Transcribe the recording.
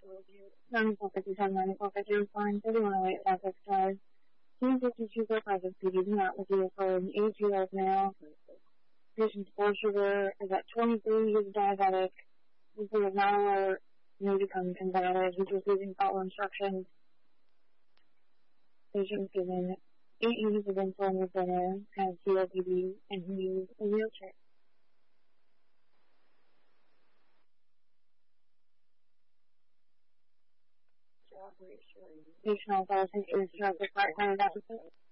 9457, 9451, 3108, Southwest Drive, 1052 Project PD, not with you for an 8-year-old male. Patient's blood sugar is at 23, he's diabetic. He is not aware, may become conservative. He's receiving follow instructions. Patient is given 8 units of insulin with dinner, has COPD, and he uses a wheelchair. Patient also has history of obstructive heart deficit.